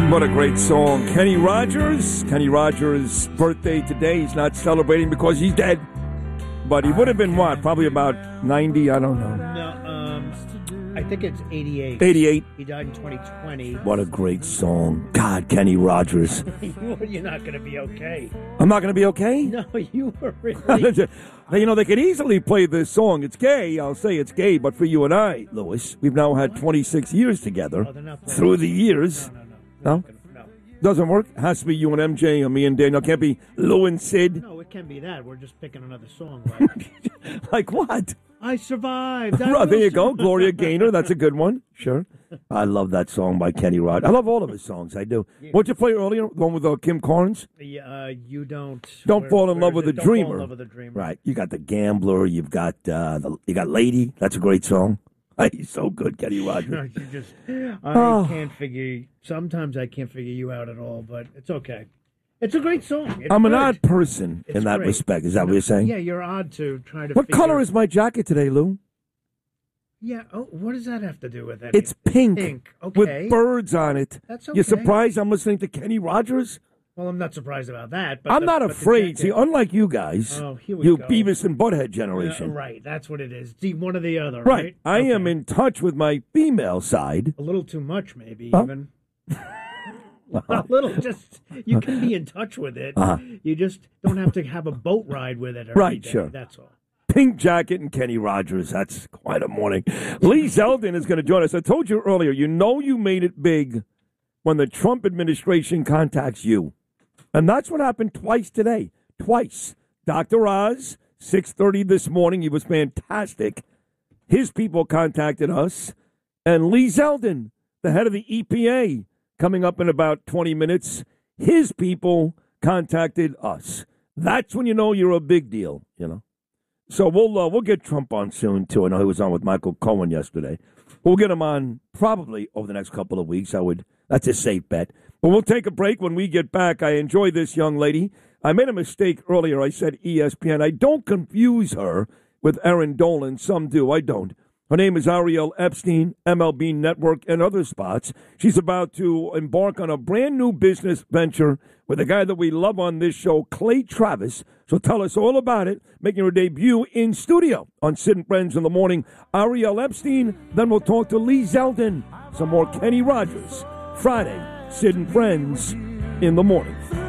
What a great song. Kenny Rogers. Kenny Rogers' birthday today. He's not celebrating because he's dead. But he would have been what? Probably about 90? I don't know. No, I think it's 88. 88. He died in 2020. What a great song. God, Kenny Rogers. You're not going to be okay. I'm not going to be okay? No, you were really... You know, they could easily play this song. It's gay. I'll say it's gay. But for you and I, Louis, we've now had 26 years together. Through the years. No? Doesn't work? It has to be you and MJ or me and Daniel. It can't be Lou and Sid. No, it can be that. We're just picking another song. Like, like what? I survived. There you go. Gloria Gaynor. That's a good one. Sure. I love that song by Kenny Rogers. I love all of his songs. I do. What'd you play earlier? The one with Kim Carnes? You don't... Don't fall in love with the dreamer. Fall in love with the dreamer. Right. You got The Gambler. You've got you got Lady. That's a great song. He's so good, Kenny Rogers. I can't figure. Sometimes I can't figure you out at all, but it's okay. It's a great song. I'm an odd person in that respect. Is that what you're saying? Yeah, you're odd to try to. What color is my jacket today, Lou? Yeah. Oh, what does that have to do with it? It's pink. Pink. Okay. With birds on it. That's okay. You're surprised I'm listening to Kenny Rogers? Well, I'm not surprised about that. But I'm not afraid. See, unlike you guys, you go. Beavis and Butthead generation. Right, that's what it is. One or the other, right? I am in touch with my female side. A little too much, maybe, even. A little, just, you can be in touch with it. You just don't have to have a boat ride with it every day. Sure. That's all. Pink jacket and Kenny Rogers. That's quite a morning. Lee Zeldin is going to join us. I told you earlier, you know you made it big when the Trump administration contacts you. And that's what happened twice today. Twice. Dr. Oz, 6:30 this morning. He was fantastic. His people contacted us. And Lee Zeldin, the head of the EPA, coming up in about 20 minutes. His people contacted us. That's when you know you're a big deal, you know. So we'll get Trump on soon, too. I know he was on with Michael Cohen yesterday. We'll get him on probably over the next couple of weeks. That's a safe bet. But we'll take a break. When we get back, I enjoy this young lady. I made a mistake earlier. I said ESPN. I don't confuse her with Erin Dolan. Some do. I don't. Her name is Ariel Epstein, MLB Network, and other spots. She's about to embark on a brand new business venture with a guy that we love on this show, Clay Travis. So tell us all about it, making her debut in studio on Sid and Friends in the Morning. Ariel Epstein. Then we'll talk to Lee Zeldin. Some more Kenny Rogers. Friday, Sid and Friends in the Morning.